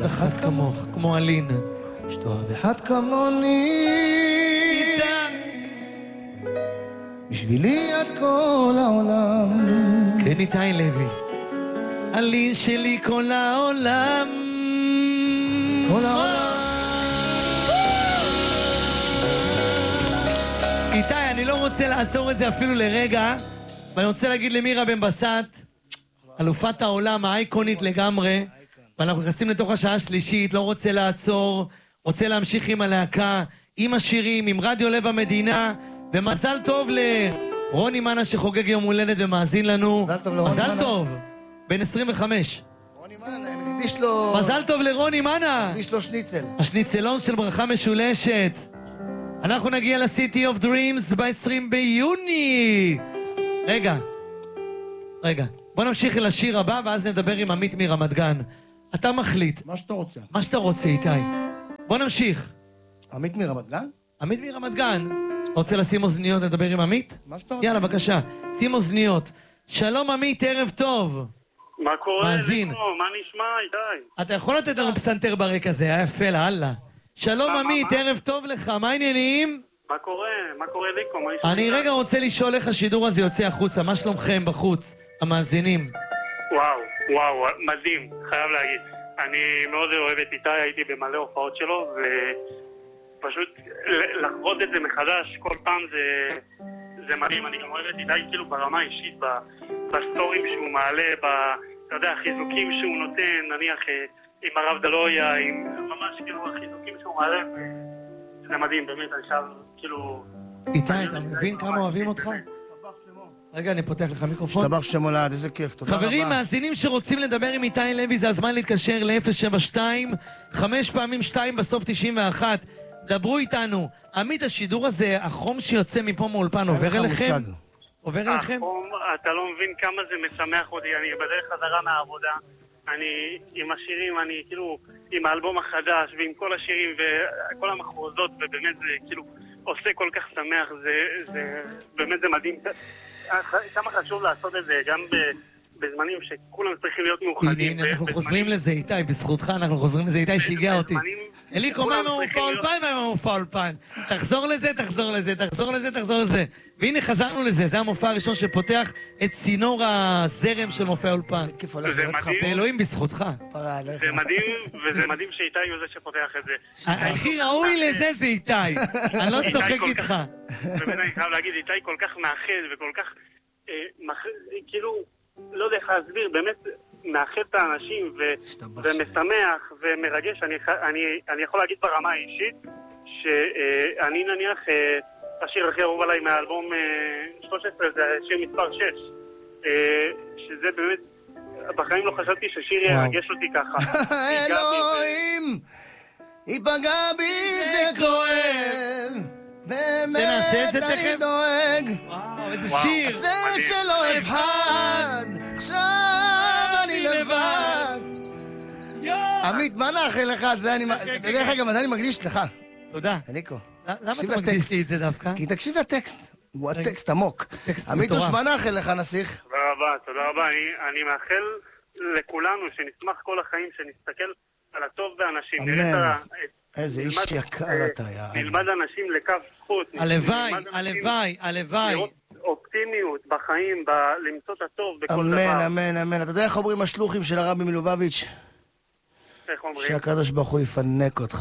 אחת כמוך, כמו אלין. שתאהב אחד כמוני, בשבילי עד כל העולם. כן, איתי לוי. אלין שלי כל העולם. כל העולם. איתי, אני לא רוצה לעצור את זה אפילו לרגע, ואני רוצה להגיד למירה בן בסט, אלופת העולם, האייקונית לגמרי, ואנחנו נכנסים לתוך השעה השלישית, לא רוצה לעצור, רוצה להמשיך עם הלהקה, עם השירים, עם רדיו לב המדינה, ומזל טוב לרוני מנה שחוגג יום הולדת ומאזין לנו. מזל טוב לרוני מנה. מזל טוב, בן 25. רוני מנה, נקדיש לו... מזל טוב לרוני מנה. נקדיש לו שניצל. השניצלון של ברכה משולשת. אנחנו נגיע ל-City of Dreams ב-20 ביוני. רגע. בוא נמשיך אל השיר הבא, ואז נדבר עם עמית מרמת גן. אתה מחליט. מה שאתה רוצה. מה שאתה רוצה, איתי. בוא נמשיך. עמית מרמת גן? עמית מרמת גן. רוצה לשים אוזניות לדבר עם עמית? מה שאתה רוצה. יאללה, בבקשה. שים אוזניות. שלום עמית, ערב טוב. מה קורה? מאזין. מה נשמע, איתי? אתה יכול לתת לנו פסנתר ברקע הזה, היה יפה לאללה. שלום עמית, ערב טוב לך, מה העניינים? מה קורה? מה קורה ליקו? מה נשמע? אני רגע רוצה לשאול איך השידור הזה יוצא החוצה, מה שלומכם בחוץ, המאזינים? וואו, מדהים, חייב להגיד. אני מאוד אוהב את איתי, הייתי במלא הופעות שלו, ופשוט לחוות את זה מחדש כל פעם זה מדהים. אני גם אוהב את איתי כאילו ברמה אישית, בסטורים שהוא מעלה, אתה יודע, החיזוקים שהוא נותן, נניח עם הרב דלויה, עם ממש כאילו החיזוקים שהוא מעלה, זה מדהים, באמת, עכשיו כאילו... איתי, אתה מבין כמה אוהבים אותך? רגע, אני פותח לך מיקרופון. שתבח שם הולד, איזה כיף, תודה רבה. חברים, מאזינים שרוצים לדבר עם איתי לוי, זה הזמן להתקשר ל-072, 5 פעמים 2 בסוף 91. דברו איתנו. עמית, השידור הזה, החום שיוצא מפה מאולפן, עובר אליכם? עובר אליכם? החום, אתה לא מבין כמה זה משמח אותי, אני בדרך חזרה מהעבודה, אני עם השירים, אני כאילו עם האלבום החדש ועם כל השירים וכל המחרוזות, ובאמת זה כאילו עושה כל כך שמח, באמת זה מדהים. כמה חשוב לעשות את זה גם בזמנים שכולם צריכים להיות מאוחדים. הנה, אנחנו חוזרים לזה, איתי, בזכותך אנחנו חוזרים לזה, איתי שיגע אותי. אליקו, מה עם המופע אולפן? מה עם המופע אולפן? תחזור לזה. והנה חזרנו לזה, זה המופע הראשון שפותח את צינור הזרם של מופע אולפן. זה כיף הולך להיות לך פה. אלוהים בזכותך. זה מדהים, וזה מדהים שאיתי הוא זה שפותח את זה. הכי ראוי לזה זה איתי. אני לא צוחק איתך. באמת אני חייב להגיד, איתי כל כך מאחד וכל כך, כאילו, לא יודע איך להסביר, באמת מאחד את האנשים ומשמח ומרגש. אני יכול להגיד ברמה האישית שאני נניח השיר הכי אהוב עליי מהאלבום 13 זה שיר מספר 6, שזה באמת, בחיים לא חשבתי ששיר ירגש אותי ככה. אלוהים ייפגע בי זה כואב, באמת אני דואג, וואו, איזה שיר. זה שלא אבחד, עכשיו אני לבד. עמית, מה נאחל לך? אתה יודע איך גם אני מקדיש לך. תודה. אליקו, למה אתה מקדיש לי את זה דווקא? כי תקשיב לטקסט, הוא הטקסט עמוק. עמית, מה נאחל לך, נסיך? תודה רבה. אני מאחל לכולנו שנשמח כל החיים, שנסתכל על הטוב באנשים. אמן. איזה איש יקר אתה, נלמד אנשים לקו זכות. הלוואי. לראות אופטימיות בחיים, למצוא את הטוב בכל דבר. אמן. אתה יודע איך אומרים השלוחים של הרבי מלובביץ'? איך אומרים? שהקדוש ברוך הוא יפנק אותך.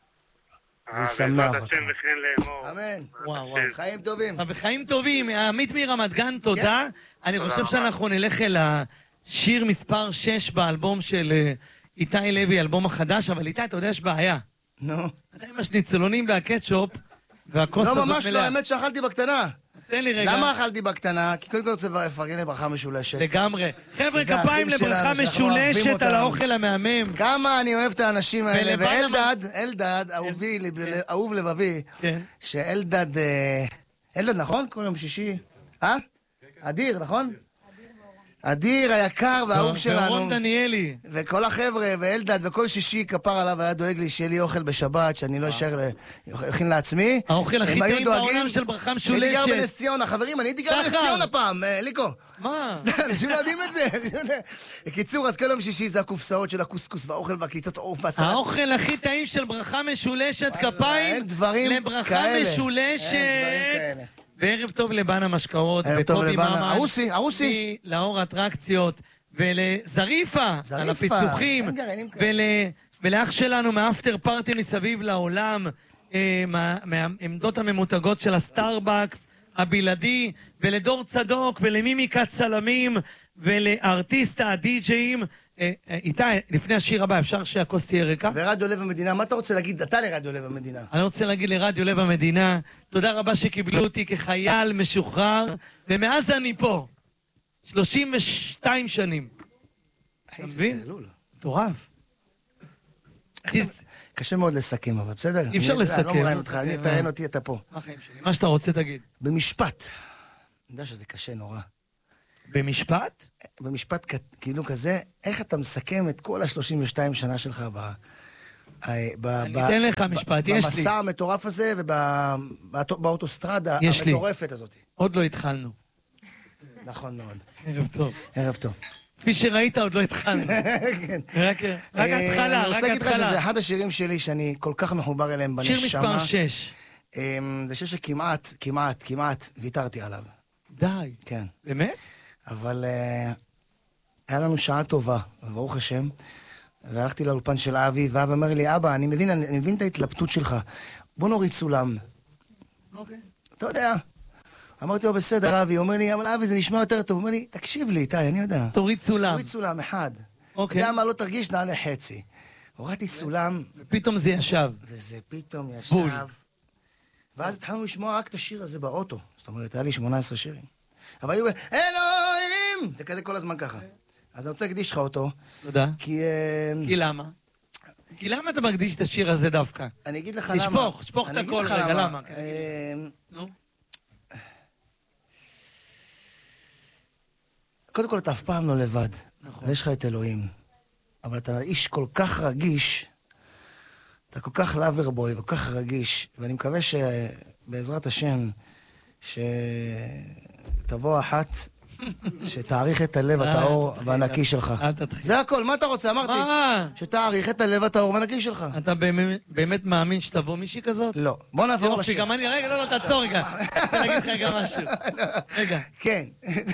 וישמח אותך. אמן. וואו. חיים טובים. וחיים טובים. עמית מרמת גן, תודה. אני חושב שאנחנו נלך אל השיר מספר 6 באלבום של איתי לוי, האלבום החדש, אבל איתי, אתה יודע, יש בעיה. נו. אתה עם השניצלונים והקטשופ, והכוס הזאת לא, מלאה. ממש לא, האמת שאכלתי בקטנה. אז תן לי רגע. למה אכלתי בקטנה? כי קודם כל רוצה לפרגן לברכה משולשת. לגמרי. חבר'ה, כפיים לברכה משולשת על האוכל המהמם. כמה אני אוהב את האנשים האלה. ואלדד, אהוב לבבי, שאלדד, נכון? כל יום שישי. אדיר, נכון? אדיר היקר והאהוב שלנו. ורון דניאלי. וכל החבר'ה, ואלדד, וכל שישי כפר עליו היה דואג לי שיהיה לי אוכל בשבת, שאני לא אשאר להכין לעצמי. האוכל הכי טעים בעולם של ברכה משולשת. הייתי גר בנס ציונה, חברים, אני הייתי גר בנס ציונה פעם, ליקו. מה? אנשים לא יודעים את זה. בקיצור, אז כל יום שישי זה הקופסאות של הקוסקוס והאוכל והקליטות עוף והסלט. האוכל הכי טעים של ברכה משולשת, כפיים לברכה משולשת. וערב טוב לבן המשקאות, וטובי ממד, ארוסי, לאור אטרקציות, ולזריפה, על הפיצוחים, ולאח שלנו מאפטר פארטי מסביב לעולם, מהעמדות הממותגות של הסטארבקס, הבלעדי, ולדור צדוק, ולמימיקת צלמים, ולארטיסטה, הדי-ג'אים. איתי, לפני השיר הבא, אפשר שהכוס תהיה ריקה? ורדיו לב המדינה, מה אתה רוצה להגיד אתה לרדיו לב המדינה? אני רוצה להגיד לרדיו לב המדינה, תודה רבה שקיבלו אותי כחייל משוחרר, ומאז אני פה. 32 שנים. אתה מבין? מטורף. קשה מאוד לסכם, אבל בסדר? אי אפשר לסכם. אני לא מראיין אותך, אני אתראיין אותי, אתה פה. מה החיים שלי? מה שאתה רוצה תגיד. במשפט. אני יודע שזה קשה נורא. במשפט? במשפט כאילו כזה, איך אתה מסכם את כל ה-32 שנה שלך אני אתן לך משפט, יש לי. במסע המטורף הזה ובאוטוסטרדה המטורפת הזאת. עוד לא התחלנו. נכון מאוד. ערב טוב. ערב טוב. כפי שראית, עוד לא התחלנו. רק התחלה, אני רוצה להגיד לך שזה אחד השירים שלי שאני כל כך מחובר אליהם בנשמה. שיר מספר 6. זה שיר שכמעט ויתרתי עליו. די. כן. באמת? אבל היה לנו שעה טובה, ברוך השם, והלכתי לאולפן של אבי, ואבא אומר לי, אבא, אני מבין את ההתלבטות שלך, בוא נוריד סולם. אוקיי. אתה יודע. אמרתי לו, בסדר, אבי, הוא אומר לי, אבל אבי, זה נשמע יותר טוב. הוא אומר לי, תקשיב לי, איתי, אני יודע. תוריד סולם. תוריד סולם, אחד. אוקיי. אתה יודע מה, לא תרגיש, נעלה חצי. הורדתי סולם. ופתאום זה ישב. וזה פתאום ישב. בול. ואז התחלנו לשמוע רק את השיר הזה באוטו. זאת אומרת, היה לי 18 שירים. אבל היו, אלוהים! זה כזה כל הזמן ככה. אז אני רוצה להקדיש לך אותו. תודה. כי למה? כי למה אתה מקדיש את השיר הזה דווקא? אני אגיד לך למה. תשפוך את הכל רגע, למה? נו. קודם כל, אתה אף פעם לא לבד. נכון. ויש לך את אלוהים. אבל אתה איש כל כך רגיש, אתה כל כך לאברבוי וכל כך רגיש, ואני מקווה שבעזרת השם, שתבוא אחת שתאריך את הלב הטהור והנקי שלך. אל תתחיל. זה הכל, מה אתה רוצה? אמרתי. מה? שתאריך את הלב הטהור והנקי שלך. אתה באמת מאמין שתבוא מישהי כזאת? לא. בוא נעבור יופי, לשיר. גם אני, רגע, לא, תעצור רגע. אני אגיד לך גם משהו. רגע. כן.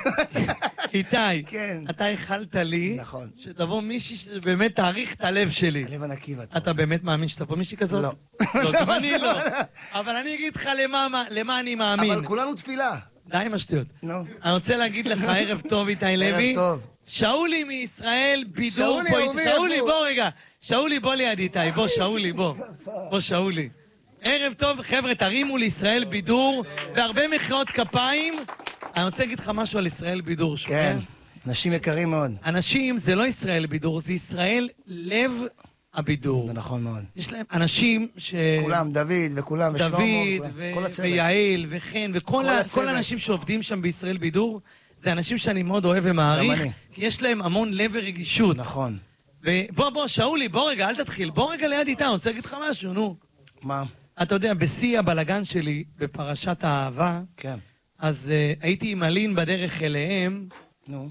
איתי, כן. אתה הכלת לי, נכון. שתבוא מישהי שבאמת תאריך את הלב שלי. הלב הנקי והטהור. אתה באמת מאמין שתבוא מישהי כזאת? לא. לא, גם אני לא. אבל אני אגיד לך למה אני מאמין. אבל כולנו תפילה. די עם השטויות. נו. אני רוצה להגיד לך, ערב טוב, איתי לוי. ערב טוב. שאולי מישראל בידור שאולי, פה. אהובי, שאולי, איפה? בוא רגע. שאולי, בוא ליד איתי. בוא, שאולי, בוא. בוא, שאולי. ערב טוב, חבר'ה, תרימו לישראל בידור, והרבה מחיאות כפיים. אני רוצה להגיד לך משהו על ישראל בידור, שומע? כן. אנשים יקרים מאוד. אנשים, זה לא ישראל בידור, זה ישראל לב הבידור. זה נכון מאוד. יש להם אנשים ש... כולם, דוד וכולם, ושלמה. דוד כל הצוות. ויעל וחן וכל הצוות. האנשים שעובדים שם בישראל בידור, זה אנשים שאני מאוד אוהב ומעריך, גם אני. כי יש להם המון לב ורגישות. נכון. ובוא, שאולי, בוא רגע, אל תתחיל, בוא רגע ליד איתה, אני רוצה להגיד לך משהו, נו. מה? אתה יודע, בשיא הבלגן שלי, בפרשת האהבה, כן. אז הייתי עם אלין בדרך אליהם, נו.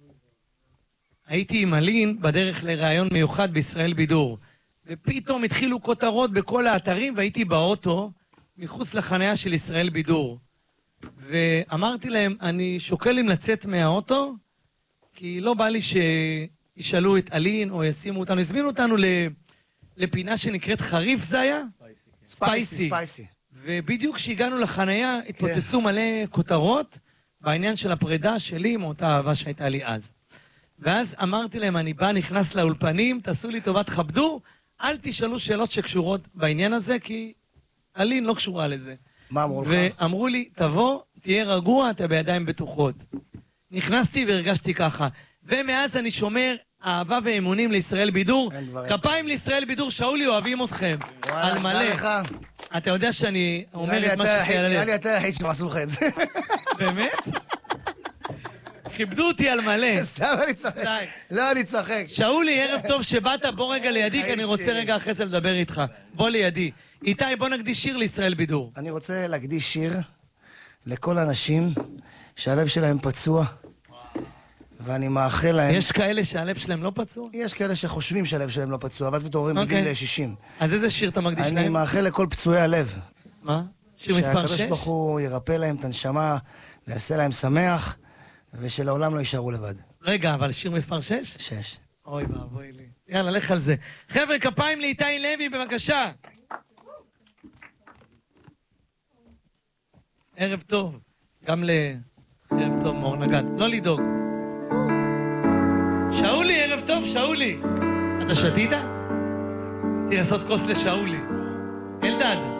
הייתי עם אלין בדרך לראיון מיוחד בישראל בידור. ופתאום התחילו כותרות בכל האתרים, והייתי באוטו, מחוץ לחניה של ישראל בידור. ואמרתי להם, אני שוקל אם לצאת מהאוטו, כי לא בא לי שישאלו את אלין או ישימו אותנו. הזמינו אותנו לפינה שנקראת חריף זה היה? ספייסי. ובדיוק כשהגענו לחניה, התפוצצו מלא כותרות בעניין של הפרידה שלי מאותה אהבה שהייתה לי אז. ואז אמרתי להם, אני בא, נכנס לאולפנים, תעשו לי טובה, תכבדו, אל תשאלו שאלות שקשורות בעניין הזה, כי אלין לא קשורה לזה. מה אמרו לך? ואמרו לי, תבוא, תהיה רגוע, אתה בידיים בטוחות. נכנסתי והרגשתי ככה. ומאז אני שומר אהבה ואמונים לישראל בידור. כפיים לישראל בידור, שאולי, אוהבים אתכם. על מלא. אתה יודע שאני אומר את מה שחייל עליהם. נראה לי אתה היחיד שעשו לך את זה. באמת? כיבדו אותי על מלא. סתם אני צוחק. די. לא, אני צוחק. שאולי, ערב טוב שבאת, בוא רגע לידי, כי אני רוצה רגע אחרי זה לדבר איתך. בוא לידי. איתי, בוא נקדיש שיר לישראל בידור. אני רוצה להקדיש שיר לכל האנשים שהלב שלהם פצוע, ואני מאחל להם... יש כאלה שהלב שלהם לא פצוע? יש כאלה שחושבים שהלב שלהם לא פצוע, ואז מתעוררים בגיל 60. אז איזה שיר אתה מקדיש להם? אני מאחל לכל פצועי הלב. מה? שיר מספר 6? שהקדוש ברוך הוא ירפא להם את הנשמה, ויעשה להם שמח, ושלעולם לא יישארו לבד. רגע, אבל שיר מספר 6? 6. אוי ואבוי לי. יאללה, לך על זה. חבר'ה, כפיים לאיתי לוי, בבקשה. ערב טוב. גם ערב טוב, מאור נגד. לא לדאוג. שאולי, ערב טוב, שאולי. אתה שתית? צריך לעשות כוס לשאולי. אלדד.